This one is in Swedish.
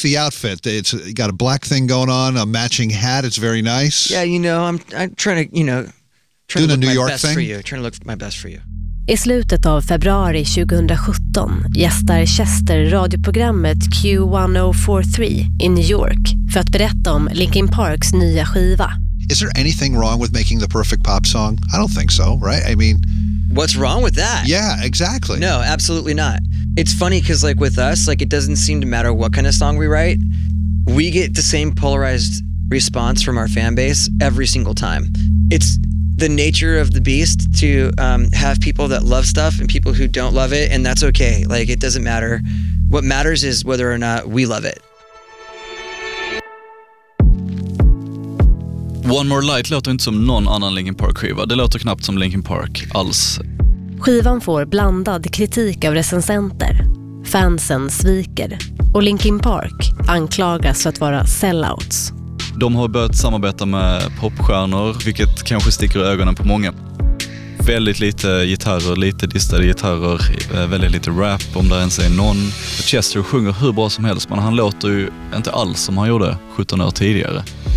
like the outfit. It's got a black thing going on, a matching hat. It's very nice. Yeah, I'm trying to, doing a New York thing. For you. Trying to look my best for you. I slutet av februari 2017 gästar Chester radioprogrammet Q1043 i New York för att berätta om Linkin Parks nya skiva. Is there anything wrong with making the perfect pop song? I don't think so, right? I mean... What's wrong with that? Yeah, exactly. No, absolutely not. It's funny because like with us, like it doesn't seem to matter what kind of song we write. We get the same polarized response from our fan base every single time. It's the nature of the beast to have people that love stuff and people who don't love it, and that's okay. Like it doesn't matter. What matters is whether or not we love it. One More Light låter inte som någon annan Linkin Park-skiva. Det låter knappt som Linkin Park alls. Skivan får blandad kritik av recensenter. Fansen sviker. Och Linkin Park anklagas för att vara sellouts. De har börjat samarbeta med popstjärnor, vilket kanske sticker i ögonen på många. Väldigt lite gitarrer, lite distade gitarrer, väldigt lite rap om det ens är någon. Chester sjunger hur bra som helst, men han låter ju inte alls som han gjorde 17 år tidigare.